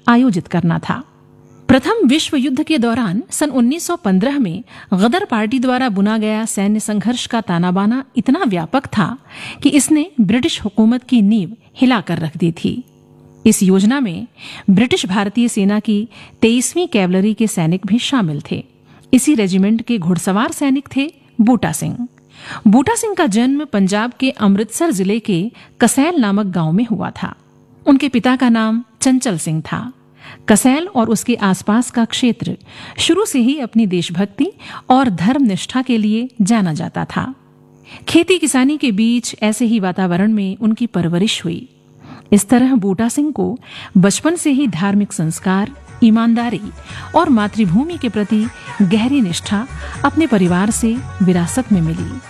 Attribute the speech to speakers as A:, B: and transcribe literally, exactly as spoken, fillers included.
A: आयोजित करना था। प्रथम विश्व युद्ध के दौरान सन उन्नीस सौ पंद्रह में गदर पार्टी द्वारा बुना गया सैन्य संघर्ष का तानाबाना इतना व्यापक था कि इसने ब्रिटिश हुकूमत की नींव हिलाकर रख दी थी। इस योजना में ब्रिटिश भारतीय सेना की तेईसवीं कैवलरी के सैनिक भी शामिल थे। इसी रेजिमेंट के घुड़सवार सैनिक थे बूटा सिंह। बूटा सिंह का जन्म पंजाब के अमृतसर जिले के कसैल नामक गांव में हुआ था। उनके पिता का नाम चंचल सिंह था। कसैल और उसके आसपास का क्षेत्र शुरू से ही अपनी देशभक्ति और धर्म निष्ठा के लिए जाना जाता था। खेती किसानी के बीच ऐसे ही वातावरण में उनकी परवरिश हुई। इस तरह बूटा सिंह को बचपन से ही धार्मिक संस्कार, ईमानदारी और मातृभूमि के प्रति गहरी निष्ठा अपने परिवार से विरासत में मिली।